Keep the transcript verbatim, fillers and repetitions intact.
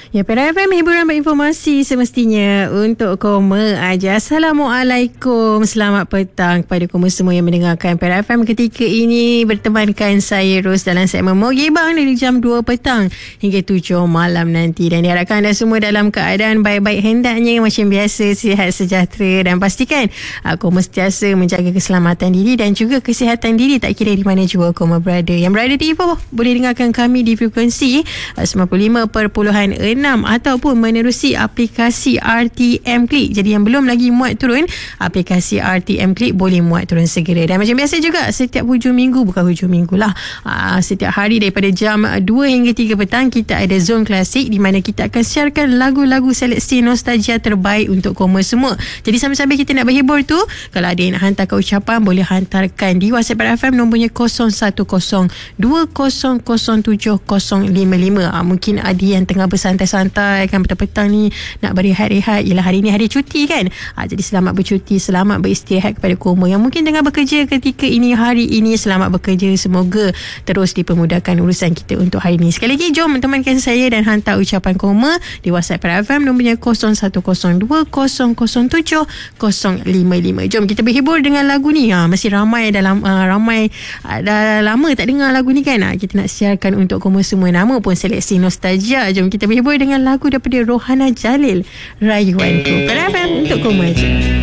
Ya, Perak F M, hiburan berinformasi semestinya untuk Koma aja. Assalamualaikum, selamat petang kepada Koma semua yang mendengarkan Perak F M ketika ini. Bertemankan saya Ros dalam segmen Mogi Bang dari jam dua petang hingga tujuh malam nanti. Dan diharapkan anda semua dalam keadaan baik-baik hendaknya, macam biasa, sihat sejahtera. Dan pastikan uh, Koma sentiasa menjaga keselamatan diri dan juga kesihatan diri, tak kira di mana jua Koma berada. Yang berada di Ipoh boleh dengarkan kami di frekuensi uh, sembilan puluh lima perpuluhan enam ataupun menerusi aplikasi R T M Click. Jadi yang belum lagi muat turun aplikasi R T M Click, boleh muat turun segera. Dan macam biasa juga, setiap hujung minggu, bukan hujung minggu lah, aa, setiap hari daripada jam dua hingga tiga petang kita ada Zone Klasik, di mana kita akan siarkan lagu-lagu seleksi nostalgia terbaik untuk Koma semua. Jadi sambil-sambil kita nak berhibur tu, kalau ada yang nak hantarkan ucapan, boleh hantarkan di WhatsApp F M nombornya kosong satu kosong dua kosong kosong tujuh kosong lima lima. Aa, mungkin ada yang tengah bersantai-santai kan petang-petang ni, nak berehat-rehat. Yelah, hari ni hari cuti kan. Ha, jadi selamat bercuti, selamat beristirahat kepada Koma yang mungkin tengah bekerja ketika ini, hari ini. Selamat bekerja, semoga terus dipermudahkan urusan kita untuk hari ni. Sekali lagi, jom temankan saya dan hantar ucapan Koma di WhatsApp F M nombornya kosong satu kosong dua kosong kosong tujuh kosong lima lima. Jom kita berhibur dengan lagu ni. Ha, masih ramai dalam uh, ramai uh, dah lama tak dengar lagu ni kan. Ha, kita nak siarkan untuk Koma semua, nama pun seleksi nostalgia. Jom kita berhibur dengan lagu daripada Rohana Jalil, Rayuanku. Perak F M untuk Koma je.